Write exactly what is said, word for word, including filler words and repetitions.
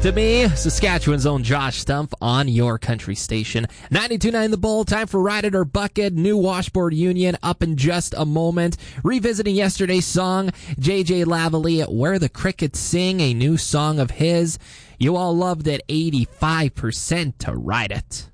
To me, Saskatchewan's own Josh Stumpf on your country station. ninety-two point nine The Bull, time for Ride It or Bucket, new Washboard Union up in just a moment. Revisiting yesterday's song, J J Lavalley, Where the Crickets Sing, a new song of his. You all loved it, eighty-five percent to Ride It.